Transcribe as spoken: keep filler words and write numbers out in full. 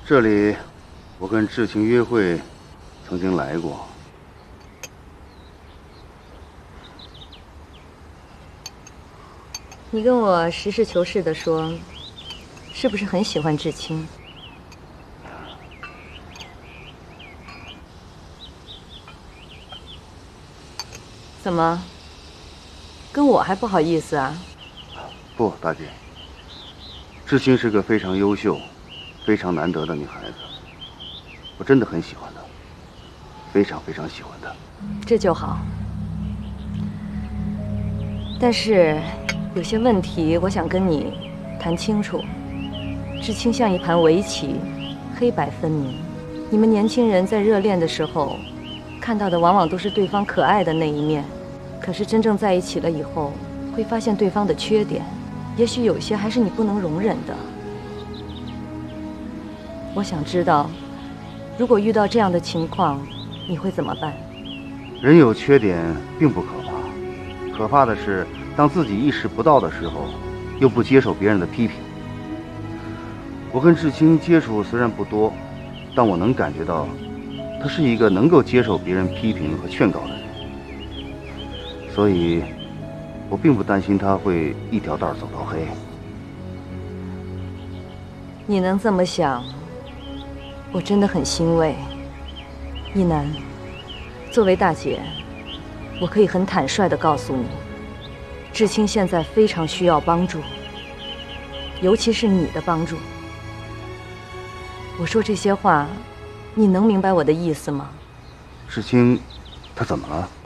这里，我跟志清约会，曾经来过。 你跟我实事求是地说，是不是很喜欢志清？怎么，跟我还不好意思啊？ 不，大姐，志清是个非常优秀、非常难得的女孩子，我真的很喜欢她，非常非常喜欢她。 这就好。但是有些问题，我想跟你谈清楚。志清像一盘围棋，黑白分明。你们年轻人在热恋的时候，看到的往往都是对方可爱的那一面，可是真正在一起了以后，会发现对方的缺点，也许有些还是你不能容忍的。我想知道，如果遇到这样的情况，你会怎么办？ 人有缺点并不可怕，可怕的是当自己意识不到的时候，又不接受别人的批评。我跟志清接触虽然不多，但我能感觉到，他是一个能够接受别人批评和劝告的人，所以，我并不担心他会一条道走到黑。 你能这么想，我真的很欣慰。一楠，作为大姐，我可以很坦率地告诉你，志清现在非常需要帮助，尤其是你的帮助。我说这些话，你能明白我的意思吗？ 志清，他怎么了？